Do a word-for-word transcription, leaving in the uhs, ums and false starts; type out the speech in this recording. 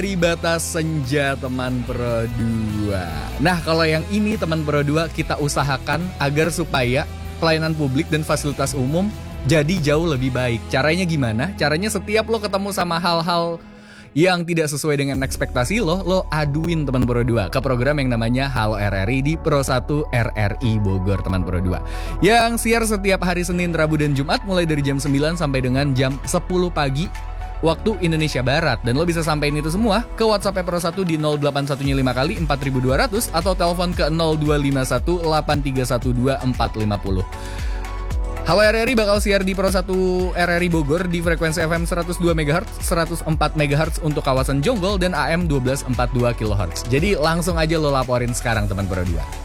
Dari batas senja teman Pro dua. Nah kalau yang ini teman Pro dua kita usahakan agar supaya pelayanan publik dan fasilitas umum jadi jauh lebih baik. Caranya gimana? Caranya setiap lo ketemu sama hal-hal yang tidak sesuai dengan ekspektasi lo, lo aduin teman Pro dua ke program yang namanya Halo R R I di Pro satu R R I Bogor teman Pro dua. Yang siar setiap hari Senin, Rabu, dan Jumat mulai dari jam sembilan sampai dengan jam sepuluh pagi waktu Indonesia Barat. Dan lo bisa sampein itu semua ke WhatsApp Pro satu di nol delapan satu lima kali empat ribu dua ratus atau telepon ke nol dua lima satu delapan tiga satu dua empat lima nol. Halo R R I bakal siar di Pro satu R R I Bogor di frekuensi F M seratus dua megahertz, seratus empat megahertz untuk kawasan Jonggol dan A M dua belas empat puluh dua kilohertz. Jadi langsung aja lo laporin sekarang teman Pro dua.